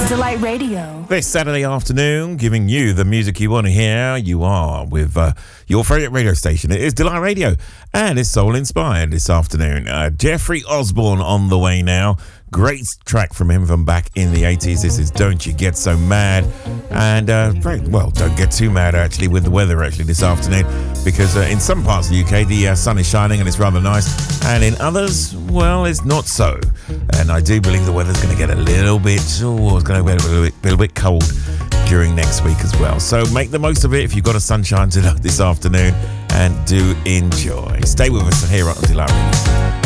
Delight Radio. This Saturday afternoon, giving you the music you want to hear. You are with your favourite radio station. It is Delight Radio, and it's soul-inspired this afternoon. Jeffrey Osborne on the way now. Great track from him from back in the 80s. This is Don't You Get So Mad. And, don't get too mad, actually, with the weather, actually, this afternoon. Because in some parts of the UK, the sun is shining and it's rather nice. And in others, well, it's not so. And I do believe the weather's going to get a little bit, it's going to get a little bit cold during next week as well. So make the most of it if you've got a sunshine this afternoon. And do enjoy. Stay with us here on Delight Radio.